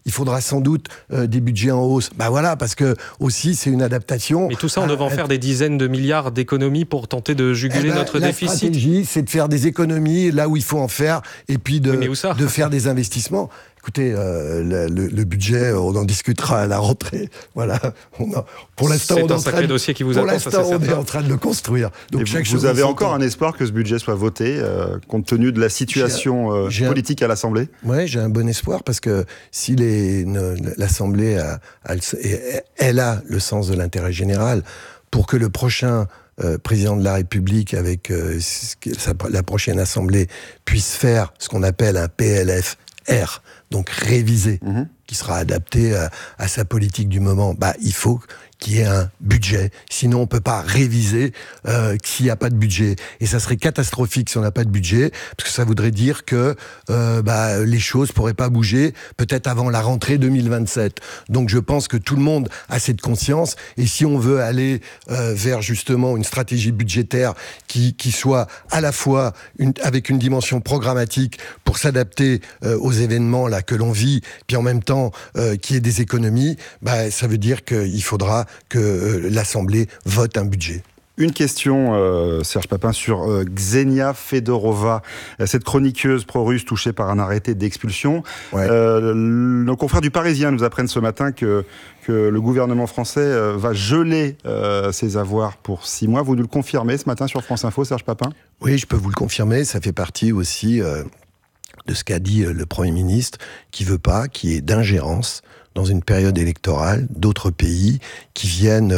il faudra sans doute des budgets en hausse. Voilà, parce que aussi c'est une adaptation. Mais tout ça, on devait en faire des dizaines de milliards d'économies pour tenter de juguler notre déficit. La stratégie, c'est de faire des économies là où il faut en faire, et puis de faire des investissements. Écoutez, le budget, on en discutera à la rentrée. Voilà. Pour l'instant, c'est un sacré dossier qui vous attend. Pour l'instant, on est en train de le construire. Donc, vous avez encore un espoir que ce budget soit voté, compte tenu de la situation politique à l'Assemblée ? Oui, j'ai un bon espoir, parce que si l'Assemblée elle a le sens de l'intérêt général, pour que le prochain président de la République, avec la prochaine Assemblée, puisse faire ce qu'on appelle un PLFR, donc révisé, qui sera adapté à sa politique du moment, il faut qu'il y ait un budget. Sinon, on ne peut pas réviser s'il n'y a pas de budget. Et ça serait catastrophique si on n'a pas de budget, parce que ça voudrait dire que les choses ne pourraient pas bouger, peut-être avant la rentrée 2027. Donc je pense que tout le monde a cette conscience, et si on veut aller vers justement une stratégie budgétaire qui soit à la fois avec une dimension programmatique pour s'adapter aux événements là que l'on vit, puis en même temps qu'il y ait des économies, ça veut dire qu'il faudra que l'Assemblée vote un budget. Une question, Serge Papin, sur Ksenia Fedorova, cette chroniqueuse pro-russe touchée par un arrêté d'expulsion. Ouais. Nos confrères du Parisien nous apprennent ce matin que le gouvernement français va geler ses avoirs pour 6 mois. Vous nous le confirmez ce matin sur France Info, Serge Papin ? Oui, je peux vous le confirmer. Ça fait partie aussi de ce qu'a dit le Premier ministre, qui veut pas qu'il y ait d'ingérence dans une période électorale d'autres pays qui viennent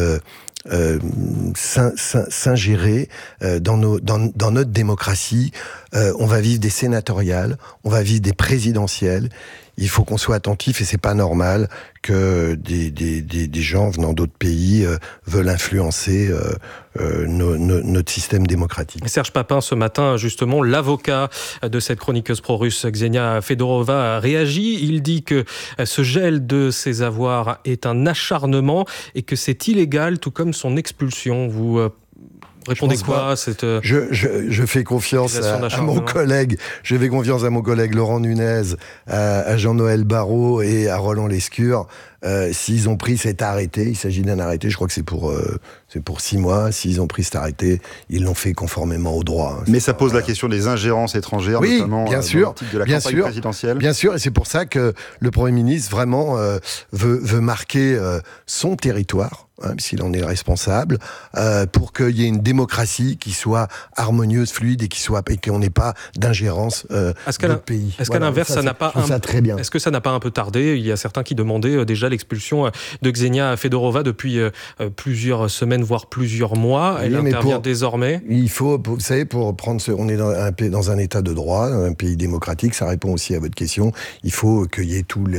s'ingérer dans notre démocratie. On va vivre des sénatoriales, on va vivre des présidentielles. Il faut qu'on soit attentif, et c'est pas normal que des gens venant d'autres pays veulent influencer notre système démocratique. Serge Papin, ce matin, justement, l'avocat de cette chroniqueuse pro-russe, Ksenia Fedorova, a réagi. Il dit que ce gel de ses avoirs est un acharnement et que c'est illégal, tout comme son expulsion. Vous répondez quoi à cette je fais confiance à mon collègue. Je fais confiance à mon collègue Laurent Nunez, à Jean-Noël Barrot et à Roland Lescure. S'ils ont pris cet arrêté, il s'agit d'un arrêté, je crois que c'est pour 6 mois. S'ils ont pris cet arrêté, ils l'ont fait conformément au droit. Mais ça pose la question des ingérences étrangères, notamment bien sûr, dans le type de la campagne présidentielle. Bien sûr, et c'est pour ça que le Premier ministre vraiment veut marquer son territoire, s'il en est responsable, pour qu'il y ait une démocratie qui soit harmonieuse, fluide, et qu'on n'ait pas d'ingérence d'autres pays. Est-ce qu'à l'inverse, ça n'a pas très bien. Est-ce que ça n'a pas un peu tardé ? Il y a certains qui demandaient déjà l'expulsion de Ksenia Fedorova depuis plusieurs semaines, voire plusieurs mois. Elle intervient désormais. Il faut, vous savez, on est dans un état de droit, un pays démocratique. Ça répond aussi à votre question. Il faut qu'il y ait toutes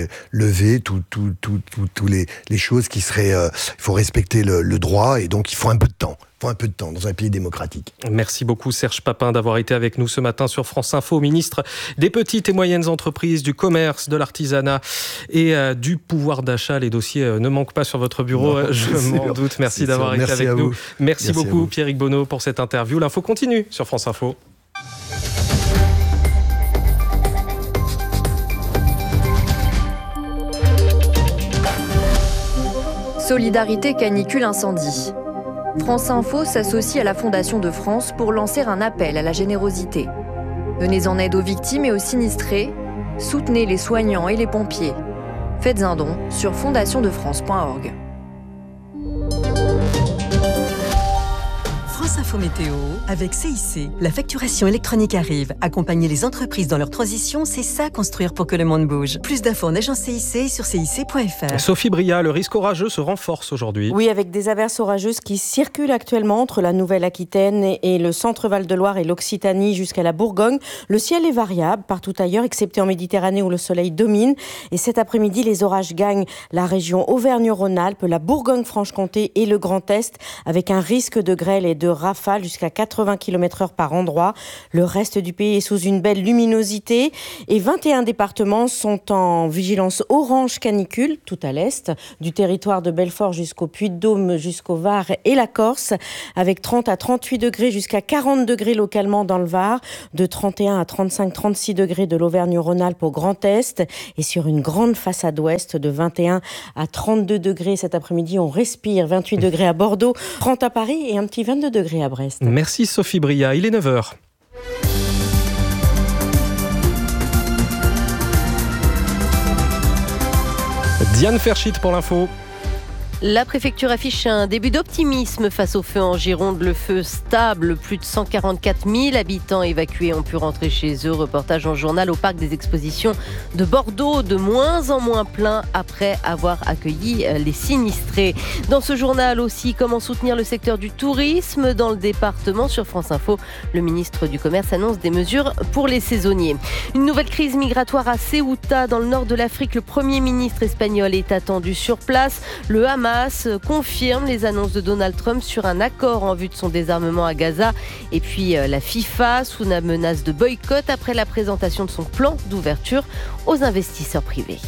les choses qui seraient. Il faut respecter le droit, et donc il faut un peu de temps. Dans un pays démocratique. Merci beaucoup Serge Papin d'avoir été avec nous ce matin sur France Info. Ministre des petites et moyennes entreprises, du commerce, de l'artisanat et du pouvoir d'achat. Les dossiers ne manquent pas sur votre bureau, je m'en doute. Merci d'avoir été avec nous. Merci beaucoup Pierrick Bonneau pour cette interview. L'info continue sur France Info. Solidarité canicule incendie. France Info s'associe à la Fondation de France pour lancer un appel à la générosité. Venez en aide aux victimes et aux sinistrés. Soutenez les soignants et les pompiers. Faites un don sur fondationdefrance.org. France Info Météo avec CIC. La facturation électronique arrive. Accompagner les entreprises dans leur transition, c'est ça, construire pour que le monde bouge. Plus d'infos en agence CIC sur cic.fr. Sophie Bria, le risque orageux se renforce aujourd'hui. Oui, avec des averses orageuses qui circulent actuellement entre la Nouvelle-Aquitaine et le centre Val-de-Loire et l'Occitanie jusqu'à la Bourgogne. Le ciel est variable partout ailleurs, excepté en Méditerranée où le soleil domine. Et cet après-midi, les orages gagnent la région Auvergne-Rhône-Alpes, la Bourgogne-Franche-Comté et le Grand Est, avec un risque de grêle et de rafales jusqu'à 80 km/h par endroit. Le reste du pays est sous une belle luminosité et 21 départements sont en vigilance orange canicule, tout à l'est, du territoire de Belfort jusqu'au Puy-de-Dôme, jusqu'au Var et la Corse, avec 30 à 38 degrés jusqu'à 40 degrés localement dans le Var, de 31 à 35-36 degrés de l'Auvergne-Rhône-Alpes au Grand Est et sur une grande façade ouest de 21 à 32 degrés cet après-midi. On respire, 28 degrés à Bordeaux, 30 à Paris et un petit 22 degrés à Brest. Merci Sophie Bria, il est 9h. Diane Ferschit pour l'info. La préfecture affiche un début d'optimisme face au feu en Gironde. Le feu stable, plus de 144 000 habitants évacués ont pu rentrer chez eux. Reportage en journal au parc des expositions de Bordeaux, de moins en moins plein après avoir accueilli les sinistrés. Dans ce journal aussi, comment soutenir le secteur du tourisme dans le département. Sur France Info, le ministre du Commerce annonce des mesures pour les saisonniers. Une nouvelle crise migratoire à Ceuta, dans le nord de l'Afrique. Le Premier ministre espagnol est attendu sur place. Le Hamas confirme les annonces de Donald Trump sur un accord en vue de son désarmement à Gaza. Et puis la FIFA sous la menace de boycott après la présentation de son plan d'ouverture aux investisseurs privés.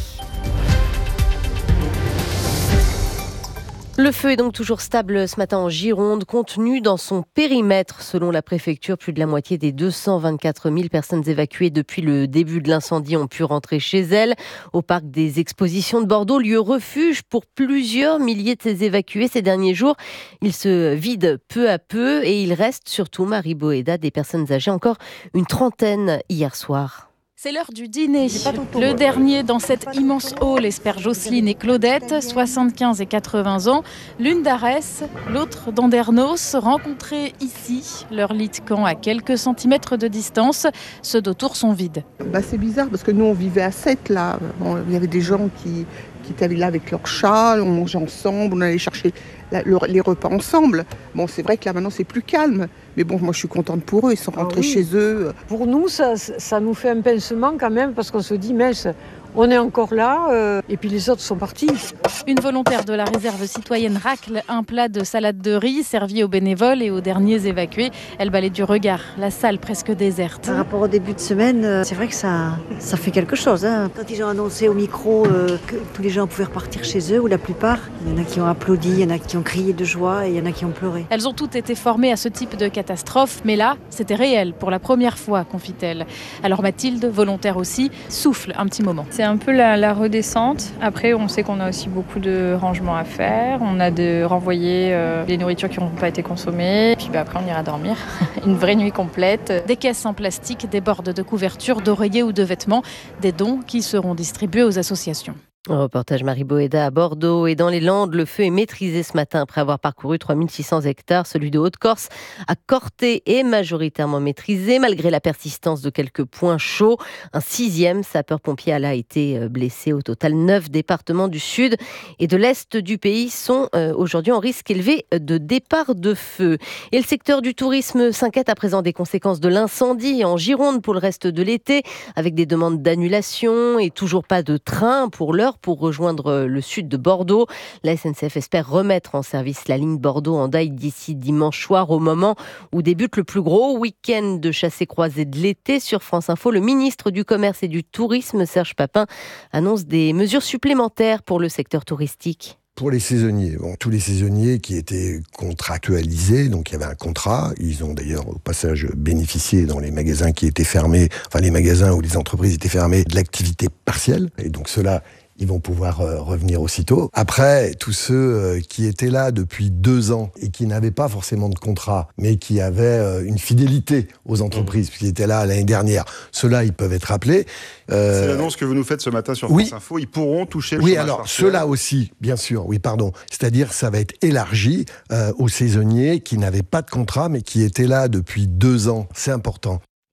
Le feu est donc toujours stable ce matin en Gironde, contenu dans son périmètre. Selon la préfecture, plus de la moitié des 224 000 personnes évacuées depuis le début de l'incendie ont pu rentrer chez elles. Au parc des expositions de Bordeaux, lieu refuge pour plusieurs milliers de ces évacués ces derniers jours. Il se vide peu à peu et il reste surtout, Marie Boéda, des personnes âgées, encore une trentaine hier soir. C'est l'heure du dîner. Le dernier dans cette immense hall espère Jocelyne et Claudette, 75 et 80 ans. L'une d'Arès, l'autre d'Andernos, rencontrées ici. Leur lit de camp à quelques centimètres de distance. Ceux d'autour sont vides. C'est bizarre parce que nous on vivait à 7 là. Il y avait des gens qui étaient là avec leurs chats, on mangeait ensemble, on allait chercher les repas ensemble. C'est vrai que là maintenant c'est plus calme. Mais moi je suis contente pour eux, ils sont rentrés chez eux. Pour nous ça nous fait un pincement quand même parce qu'on se dit mince, on est encore là et puis les autres sont partis. Une volontaire de la réserve citoyenne racle un plat de salade de riz servi aux bénévoles et aux derniers évacués. Elle balaie du regard la salle presque déserte. Par rapport au début de semaine, c'est vrai que ça fait quelque chose. Quand ils ont annoncé au micro que tous les gens pouvaient repartir chez eux, ou la plupart, il y en a qui ont applaudi, il y en a qui ont crié de joie et il y en a qui ont pleuré. Elles ont toutes été formées à ce type de catastrophe, mais là, c'était réel pour la première fois, confie-t-elle. Alors Mathilde, volontaire aussi, souffle un petit moment. C'est un peu la redescente. Après, on sait qu'on a aussi beaucoup de rangements à faire. On a de renvoyer les nourritures qui n'ont pas été consommées. Puis après, on ira dormir. Une vraie nuit complète. Des caisses en plastique, des bordes de couverture, d'oreillers ou de vêtements. Des dons qui seront distribués aux associations. Reportage Marie Boéda à Bordeaux. Et dans les Landes, le feu est maîtrisé ce matin après avoir parcouru 3600 hectares. Celui de Haute-Corse à Corté est majoritairement maîtrisé malgré la persistance de quelques points chauds. Un 6e sapeur-pompier a été blessé. Au total, 9 départements du sud et de l'est du pays sont aujourd'hui en risque élevé de départ de feu. Et le secteur du tourisme s'inquiète à présent des conséquences de l'incendie en Gironde pour le reste de l'été, avec des demandes d'annulation et toujours pas de train pour l'heure pour rejoindre le sud de Bordeaux. La SNCF espère remettre en service la ligne Bordeaux-Hendaye d'ici dimanche soir, au moment où débute le plus gros week-end de chassé-croisé de l'été. Sur France Info, le ministre du Commerce et du Tourisme, Serge Papin, annonce des mesures supplémentaires pour le secteur touristique. Pour les saisonniers, tous les saisonniers qui étaient contractualisés, donc il y avait un contrat, ils ont d'ailleurs au passage bénéficié dans les magasins qui étaient fermés, les magasins où les entreprises étaient fermées, de l'activité partielle, et donc ceux-là, ils vont pouvoir revenir aussitôt. Après, tous ceux qui étaient là depuis 2 ans et qui n'avaient pas forcément de contrat, mais qui avaient une fidélité aux entreprises, puisqu'ils étaient là l'année dernière, ceux-là, ils peuvent être appelés. C'est l'annonce que vous nous faites ce matin sur France Info. Ils pourront toucher le chômage partiel. Oui, alors ceux-là aussi, bien sûr, c'est-à-dire ça va être élargi aux saisonniers qui n'avaient pas de contrat, mais qui étaient là depuis 2 ans. C'est important.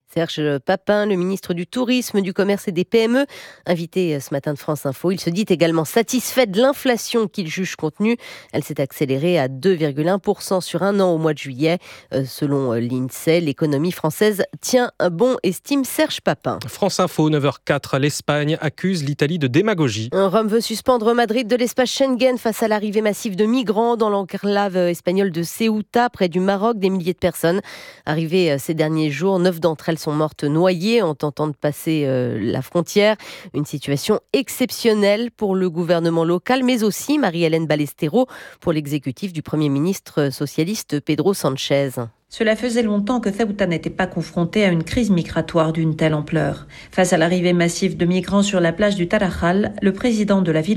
Serge Papin, le ministre du Tourisme, du Commerce et des PME, invité ce matin de France Info. Il se dit également satisfait de l'inflation qu'il juge contenue. Elle s'est accélérée à 2,1% sur un an au mois de juillet. Selon l'INSEE, l'économie française tient un bon, estime Serge Papin. France Info, 9h04, l'Espagne accuse l'Italie de démagogie. Rome veut suspendre Madrid de l'espace Schengen face à l'arrivée massive de migrants dans l'enclave espagnole de Ceuta, près du Maroc. Des milliers de personnes arrivées ces derniers jours. 9 d'entre elles sont mortes noyées en tentant de passer la frontière. Une situation exceptionnelle pour le gouvernement local, mais aussi, Marie-Hélène Ballestero, pour l'exécutif du Premier ministre socialiste Pedro Sánchez. Cela faisait longtemps que Ceuta n'était pas confrontée à une crise migratoire d'une telle ampleur. Face à l'arrivée massive de migrants sur la plage du Tarajal, le président de la ville